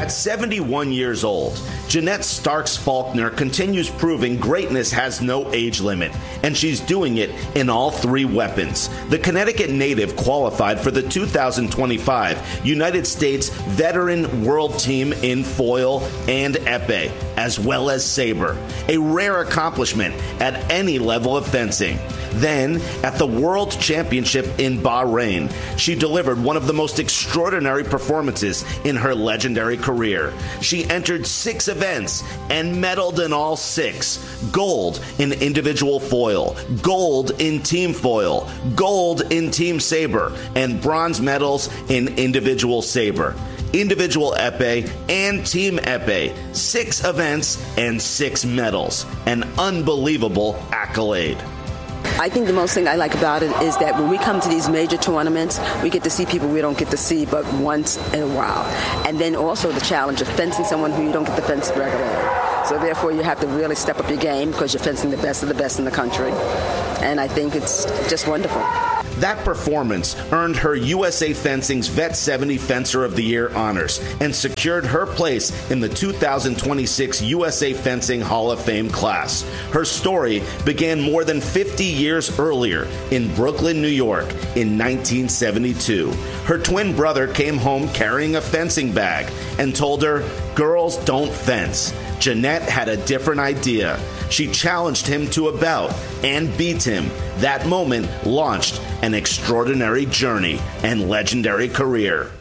At 71 years old, Jeanette Starks Faulkner continues proving greatness has no age limit, and she's doing it in all three weapons. The Connecticut native qualified for the 2025 United States Veteran World Team in foil and epee, as well as saber, a rare accomplishment at any level of fencing. Then, at the World Championship in Bahrain, she delivered one of the most extraordinary performances in her legendary career. She entered 6 events and medaled in all 6. Gold in individual foil, gold in team foil, gold in team saber, and bronze medals in individual saber, individual epee, and team epee. 6 events and 6 medals. An unbelievable accolade. I think the most thing I like about it is that when we come to these major tournaments, we get to see people we don't get to see but once in a while. And then also the challenge of fencing someone who you don't get to fence regularly. So therefore you have to really step up your game because you're fencing the best of the best in the country. And I think it's just wonderful. That performance earned her USA Fencing's Vet 70 Fencer of the Year honors and secured her place in the 2026 USA Fencing Hall of Fame class. Her story began more than 50 years earlier in Brooklyn, New York in 1972. Her twin brother came home carrying a fencing bag and told her, "Girls don't fence." Jeanette had a different idea. She challenged him to a bout and beat him. That moment launched an extraordinary journey and legendary career.